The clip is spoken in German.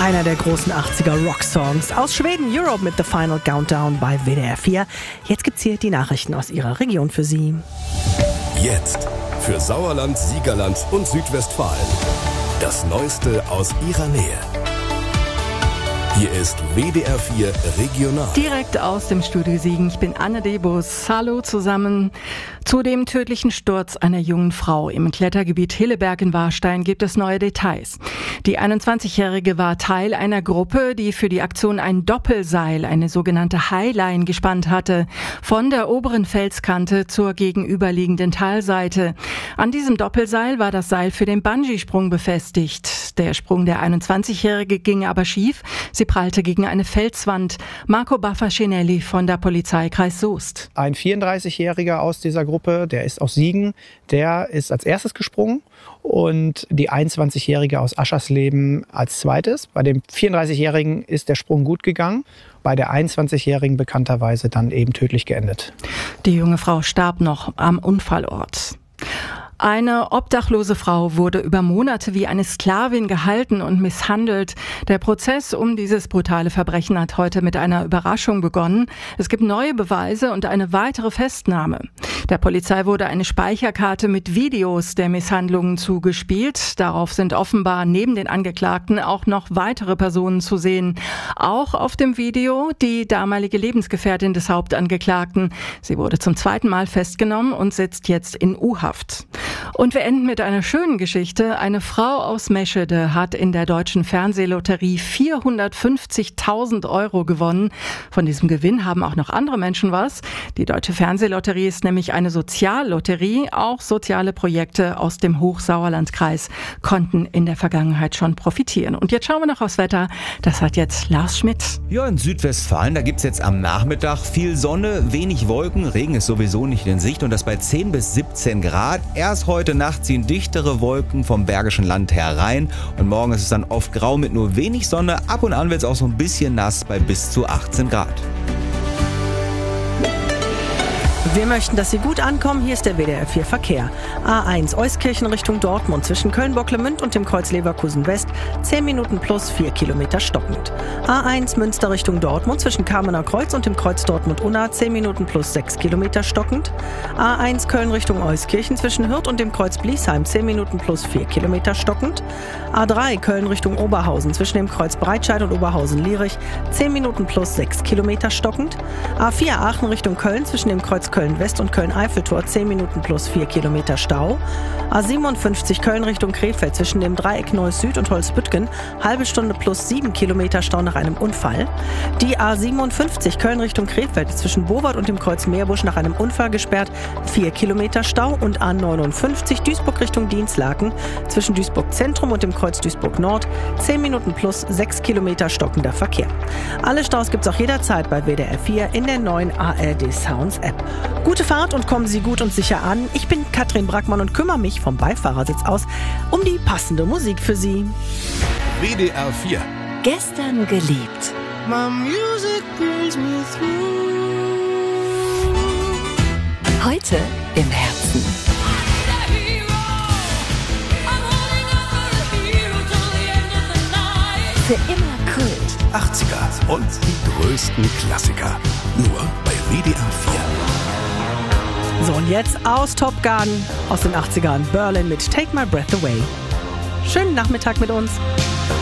Einer der großen 80er Rock-Songs aus Schweden, Europe mit The Final Countdown bei WDR 4. Jetzt gibt's hier die Nachrichten aus Ihrer Region für Sie. Jetzt für Sauerland, Siegerland und Südwestfalen. Das Neueste aus Ihrer Nähe. Hier ist WDR 4 Regional. Direkt aus dem Studio Siegen. Ich bin Anne Debus. Hallo zusammen. Zu dem tödlichen Sturz einer jungen Frau im Klettergebiet Hilleberg in Warstein gibt es neue Details. Die 21-Jährige war Teil einer Gruppe, die für die Aktion ein Doppelseil, eine sogenannte Highline, gespannt hatte. Von der oberen Felskante zur gegenüberliegenden Talseite. An diesem Doppelseil war das Seil für den Bungee-Sprung befestigt. Der Sprung der 21-Jährige ging aber schief. Sie prallte gegen eine Felswand. Marco Baffacinelli von der Polizeikreis Soest. Ein 34-Jähriger aus dieser Gruppe, der ist aus Siegen, der ist als erstes gesprungen und die 21-Jährige aus Aschersleben als zweites. Bei dem 34-Jährigen ist der Sprung gut gegangen, bei der 21-Jährigen bekannterweise dann eben tödlich geendet. Die junge Frau starb noch am Unfallort. Eine obdachlose Frau wurde über Monate wie eine Sklavin gehalten und misshandelt. Der Prozess um dieses brutale Verbrechen hat heute mit einer Überraschung begonnen. Es gibt neue Beweise und eine weitere Festnahme. Der Polizei wurde eine Speicherkarte mit Videos der Misshandlungen zugespielt. Darauf sind offenbar neben den Angeklagten auch noch weitere Personen zu sehen. Auch auf dem Video die damalige Lebensgefährtin des Hauptangeklagten. Sie wurde zum zweiten Mal festgenommen und sitzt jetzt in U-Haft. Und wir enden mit einer schönen Geschichte. Eine Frau aus Meschede hat in der deutschen Fernsehlotterie 450.000 € gewonnen. Von diesem Gewinn haben auch noch andere Menschen was. Die deutsche Fernsehlotterie ist nämlich eine Soziallotterie. Auch soziale Projekte aus dem Hochsauerlandkreis konnten in der Vergangenheit schon profitieren. Und jetzt schauen wir noch aufs Wetter. Das hat jetzt Lars Schmidt. Ja, in Südwestfalen, da gibt's jetzt am Nachmittag viel Sonne, wenig Wolken. Regen ist sowieso nicht in Sicht und das bei 10 bis 17 Grad. Erst heute Nacht ziehen dichtere Wolken vom Bergischen Land herein und morgen ist es dann oft grau mit nur wenig Sonne. Ab und an wird es auch so ein bisschen nass bei bis zu 18 Grad. Wir möchten, dass Sie gut ankommen. Hier ist der WDR 4 Verkehr. A1 Euskirchen Richtung Dortmund zwischen Köln-Bocklemünd und dem Kreuz Leverkusen West 10 Minuten plus 4 Kilometer stockend. A1 Münster Richtung Dortmund zwischen Kamener Kreuz und dem Kreuz Dortmund-Unna 10 Minuten plus 6 Kilometer stockend. A1 Köln Richtung Euskirchen zwischen Hürth und dem Kreuz Bliesheim 10 Minuten plus 4 Kilometer stockend. A3 Köln Richtung Oberhausen zwischen dem Kreuz Breitscheid und Oberhausen-Lierich 10 Minuten plus 6 Kilometer stockend. A4 Aachen Richtung Köln zwischen dem Kreuz Köln-West und Köln-Eiffeltor 10 Minuten plus 4 Kilometer Stau. A57 Köln Richtung Krefeld zwischen dem Dreieck Neuss Süd und Holzbüttgen halbe Stunde plus 7 Kilometer Stau nach einem Unfall. Die A57 Köln Richtung Krefeld zwischen Bowart und dem Kreuz Meerbusch nach einem Unfall gesperrt 4 Kilometer Stau und A59 Duisburg Richtung Dienstlaken zwischen Duisburg Zentrum und dem Kreuz Duisburg Nord 10 Minuten plus 6 Kilometer stockender Verkehr. Alle Staus gibt's auch jederzeit bei WDR 4 in der neuen ARD Sounds App. Gute Fahrt und kommen Sie gut und sicher an. Ich bin Katrin Brackmann und kümmere mich vom Beifahrersitz aus um die passende Musik für Sie. WDR 4. Gestern geliebt. My music brings me through. Heute im Herzen. Für immer Kult. 80er und die größten Klassiker. Nur bei WDR 4. So, und jetzt aus Top Gun aus den 80ern. Berlin mit Take My Breath Away. Schönen Nachmittag mit uns.